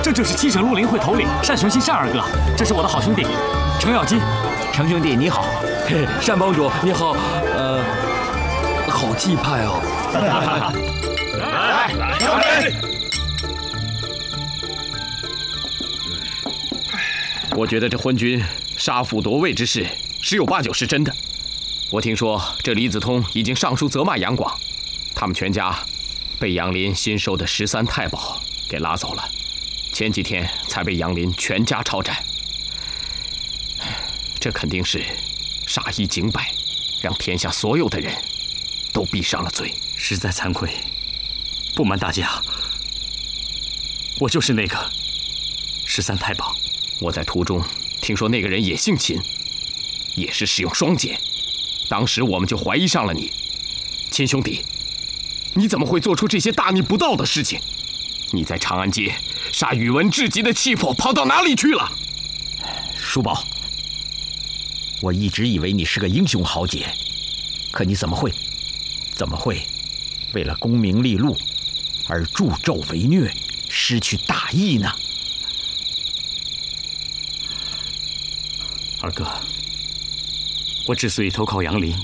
这就是七省绿林会头领单雄信单二哥，这是我的好兄弟程咬金。 程兄弟你好， 单帮主你好，好气派哦！ 来， 我觉得这昏君杀父夺位之事十有八九是真的。我听说这李子通已经上书责骂杨广，他们全家被杨林新收的13太保给拉走了，前几天才被杨林全家抄斩。这肯定是杀一儆百，让天下所有的人都闭上了嘴。 实在惭愧，不瞒大家，我就是那个13太保。 我在途中听说那个人也姓秦，也是使用双锏，当时我们就怀疑上了你。秦兄弟，你怎么会做出这些大逆不道的事情？你在长安街杀宇文智及的妻妇跑到哪里去了？ 叔宝，我一直以为你是个英雄豪杰，可你怎么会为了功名利禄而助纣为虐，失去大义呢？ 二哥，我之所以投靠杨林，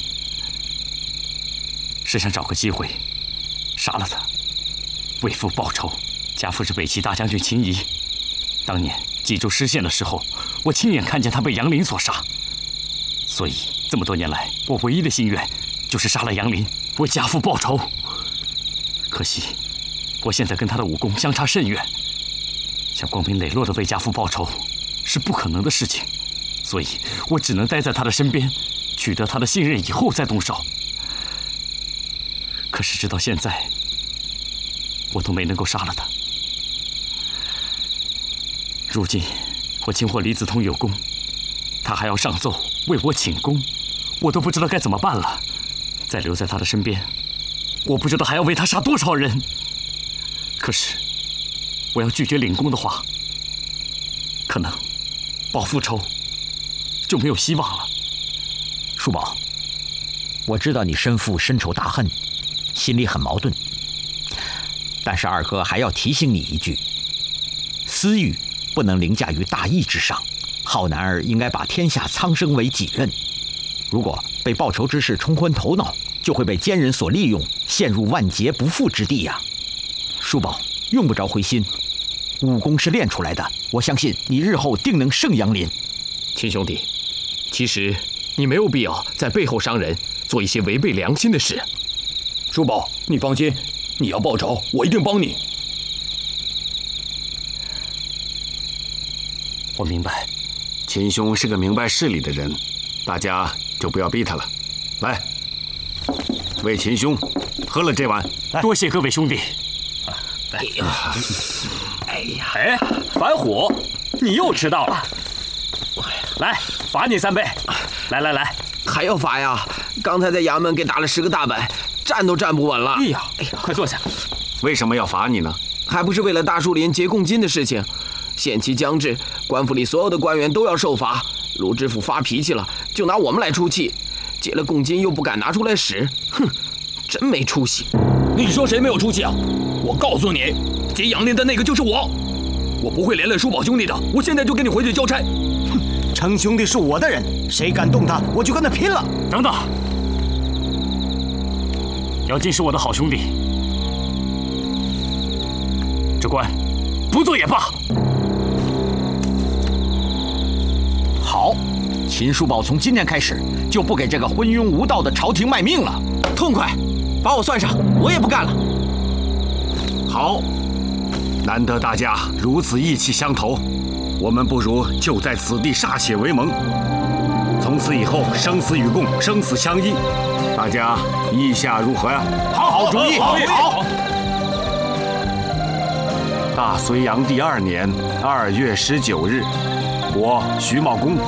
是想找个机会杀了他，为父报仇。家父是北齐大将军秦仪，当年冀州失陷的时候，我亲眼看见他被杨林所杀。所以这么多年来，我唯一的心愿就是杀了杨林，为家父报仇。可惜我现在跟他的武功相差甚远，想光明磊落的为家父报仇是不可能的事情，所以我只能待在他的身边，取得他的信任以后再动手。可是直到现在，我都没能够杀了他。如今我擒获李子通有功，他还要上奏为我请功，我都不知道该怎么办了。再留在他的身边，我不知道还要为他杀多少人。可是我要拒绝领功的话，可能报复仇就没有希望了。 叔宝，我知道你身负深仇大恨，心里很矛盾，但是二哥还要提醒你一句，私欲不能凌驾于大义之上，好男儿应该把天下苍生为己任。如果被报仇之事冲昏头脑，就会被奸人所利用，陷入万劫不复之地呀。叔宝，用不着灰心，武功是练出来的，我相信你日后定能胜杨林。 秦兄弟，其实你没有必要在背后伤人，做一些违背良心的事。 叔宝，你放心，你要报仇，我一定帮你。 我明白， 秦兄是个明白事理的人，大家就不要逼他了。来，为秦兄喝了这碗。 多谢各位兄弟。 哎呀，反虎，你又迟到了。来，罚你3杯。来， 还要罚呀？刚才在衙门给打了10个大板，站都站不稳了。 哎呀，快坐下。 为什么要罚你呢？ 还不是为了大树林结贡金的事情。限期将至，官府里所有的官员都要受罚。卢知府发脾气了，就拿我们来出气。结了贡金又不敢拿出来使，哼，真没出息。 你说谁没有出息啊？我告诉你，劫杨林的那个就是我，我不会连累叔宝兄弟的。我现在就跟你回去交差。 哼，程兄弟是我的人，谁敢动他，我就跟他拼了。 等等，姚金是我的好兄弟，这官不做也罢。 好，秦叔宝从今天开始就不给这个昏庸无道的朝廷卖命了。 痛快，把我算上，我也不干了。 好，难得大家如此意气相投，我们不如就在此地歃血为盟，从此以后生死与共，生死相依。大家意下如何呀？ 好主意，好。 大隋炀帝2年2月19日，我徐茂公，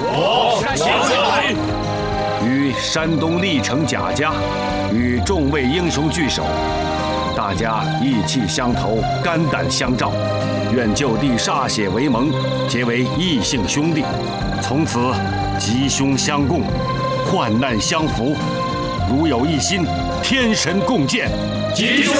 于山东历城贾家，与众位英雄聚首，大家意气相投，肝胆相照，愿就地歃血为盟，结为异姓兄弟，从此吉凶相共，患难相扶，如有一心，天神共鉴。 吉凶